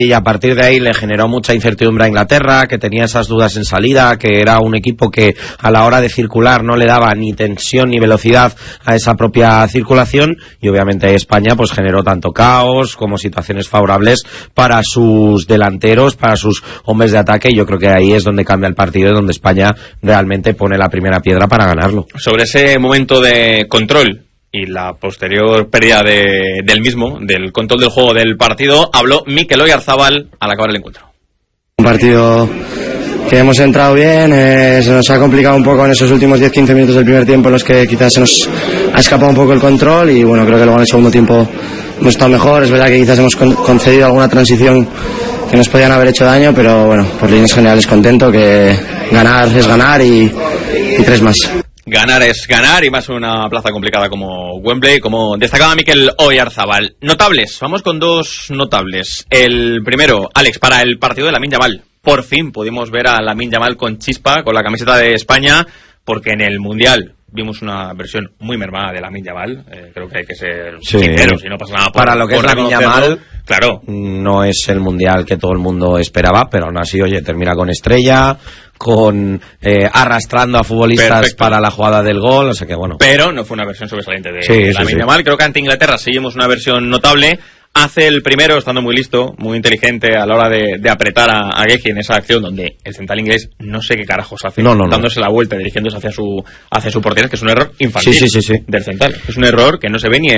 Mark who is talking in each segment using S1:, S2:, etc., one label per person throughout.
S1: Y a partir de ahí le generó mucha incertidumbre a Inglaterra, que tenía esas dudas en salida, que era un equipo que a la hora de circular no le daba ni tensión ni velocidad a esa propia circulación, y obviamente España pues generó tanto caos como situaciones favorables para sus delanteros, para sus hombres de ataque, y yo creo que ahí es donde cambia el partido y donde España realmente pone la primera piedra para ganarlo.
S2: Sobre ese momento de control y la posterior pérdida del mismo, del control del juego del partido, habló Mikel Oyarzabal al acabar el encuentro.
S3: Un partido que hemos entrado bien, se nos ha complicado un poco en esos últimos 10-15 minutos del primer tiempo en los que quizás se nos ha escapado un poco el control, y bueno, creo que luego en el segundo tiempo hemos estado mejor. Es verdad que quizás hemos concedido alguna transición que nos podían haber hecho daño, pero bueno, por líneas generales contento, que ganar es ganar y 3 más.
S2: Ganar es ganar, y más una plaza complicada como Wembley, como destacaba Mikel Oyarzabal. Notables, vamos con 2 notables. El primero, Alex, para el partido de Lamine Yamal. Por fin pudimos ver a Lamine Yamal con chispa, con la camiseta de España, porque en el Mundial vimos una versión muy mermada de Lamine Yamal. Creo que hay que ser sinceros y no pasa nada por,
S1: para lo que es Lamine Yamal,
S2: claro,
S1: no es el Mundial que todo el mundo esperaba, pero aún así, oye, termina con estrella, con arrastrando a futbolistas. Perfecto. Para la jugada del gol, o sea que bueno.
S2: Pero no fue una versión sobresaliente de Lamine Yamal. Creo que ante Inglaterra seguimos una versión notable. Hace el primero estando muy listo, muy inteligente a la hora de apretar a Guehi en esa acción donde el central inglés no sé qué carajos hace, dándose la vuelta, dirigiéndose hacia su portería, que es un error infantil del central. Es un error que no se ve ni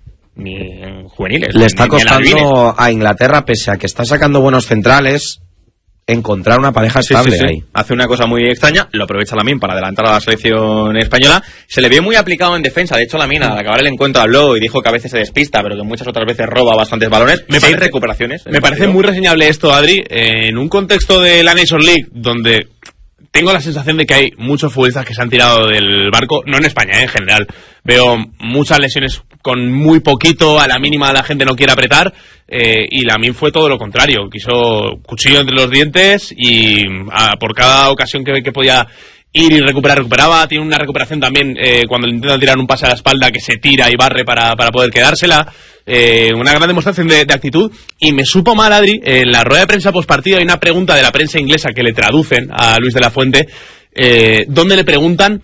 S2: en juveniles.
S1: Le está costando a Inglaterra, pese a que está sacando buenos centrales, encontrar una pareja estable ahí.
S2: Hace una cosa muy extraña, lo aprovecha Lamine para adelantar a la selección española. Se le vio muy aplicado en defensa. De hecho, Lamine al acabar el encuentro habló y dijo que a veces se despista, pero que muchas otras veces roba bastantes balones. 6 recuperaciones.
S4: Me parece muy reseñable esto, Adri, en un contexto de la Nations League donde tengo la sensación de que hay muchos futbolistas que se han tirado del barco, no en España, en general. Veo muchas lesiones con muy poquito, a la mínima la gente no quiere apretar, y Lamine fue todo lo contrario, quiso cuchillo entre los dientes y por cada ocasión que podía ir y recuperaba. Tiene una recuperación también cuando le intentan tirar un pase a la espalda, que se tira y barre para poder quedársela. Una gran demostración de actitud. Y me supo mal, Adri, en la rueda de prensa postpartido hay una pregunta de la prensa inglesa que le traducen a Luis de la Fuente, donde le preguntan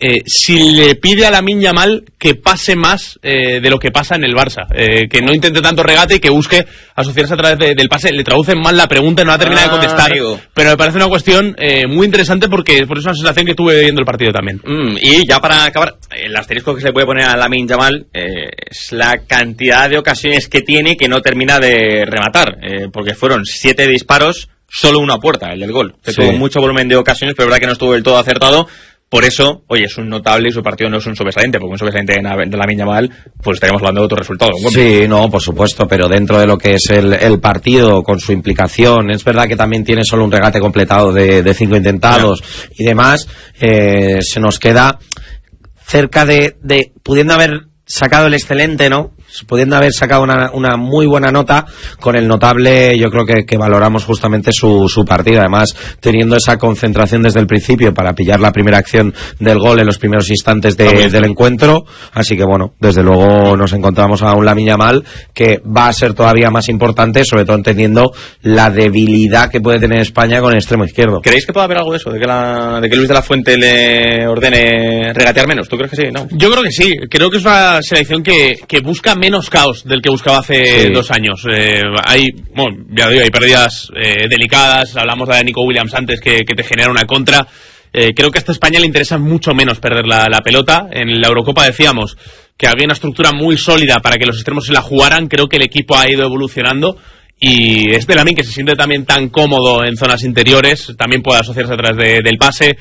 S4: si le pide a Lamine Yamal que pase más de lo que pasa en el Barça, que no intente tanto regate y que busque asociarse a través del pase. Le traducen mal la pregunta y no la termina de contestar, pero me parece una cuestión muy interesante, porque por eso es una sensación que tuve viendo el partido también.
S2: Y ya para acabar, el asterisco que se le puede poner a Lamine Yamal es la cantidad de ocasiones que tiene que no termina de rematar, porque fueron 7 disparos, solo una puerta, el del gol. Tuvo mucho volumen de ocasiones, pero es verdad que no estuvo del todo acertado. Por eso, oye, es un notable y su partido no es un sobresaliente, porque un sobresaliente de Lamine Yamal, pues estaríamos hablando de otro resultado.
S1: Sí, no, por supuesto, pero dentro de lo que es el partido, con su implicación, es verdad que también tiene solo un regate completado de 5 intentados y demás, se nos queda cerca de pudiendo haber sacado el excelente, ¿no? Pudiendo haber sacado una muy buena nota. Con el notable yo creo que valoramos justamente su partido, además teniendo esa concentración desde el principio para pillar la primera acción del gol en los primeros instantes del encuentro. Así que bueno, desde luego nos encontramos a un Lamine Yamal que va a ser todavía más importante, sobre todo entendiendo la debilidad que puede tener España con el extremo izquierdo.
S2: ¿Creéis que puede haber algo de eso? ¿De que Luis de la Fuente le ordene regatear menos? ¿Tú crees que sí? ¿No?
S4: Yo creo que sí. Creo que es una selección que busca menos caos del que buscaba hace 2 años. Hay pérdidas delicadas. Hablamos de Nico Williams antes, que te genera una contra. Creo que a esta España le interesa mucho menos perder la pelota. En la Eurocopa decíamos que había una estructura muy sólida para que los extremos se la jugaran. Creo que el equipo ha ido evolucionando, y es de Lamine, que se siente también tan cómodo en zonas interiores, también puede asociarse a través del pase.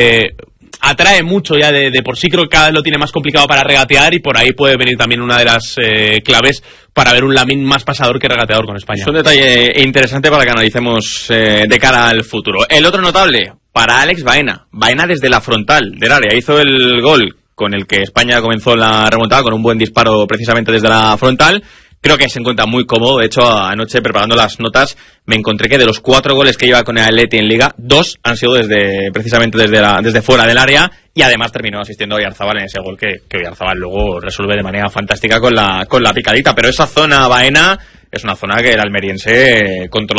S4: Atrae mucho ya de por sí. Creo que cada vez lo tiene más complicado para regatear, y por ahí puede venir también una de las claves para ver un Lamine más pasador que regateador con España.
S2: Es un detalle interesante para que analicemos de cara al futuro. El otro notable para Alex Baena desde la frontal del área. Hizo el gol con el que España comenzó la remontada, con un buen disparo precisamente desde la frontal. Creo que se encuentra muy cómodo. De hecho, anoche preparando las notas me encontré que de los 4 goles que lleva con el Atleti en Liga, 2 han sido precisamente desde fuera del área, y además terminó asistiendo a Oyarzabal en ese gol que Oyarzabal luego resuelve de manera fantástica con la picadita. Pero esa zona Baena es una zona que el almeriense controla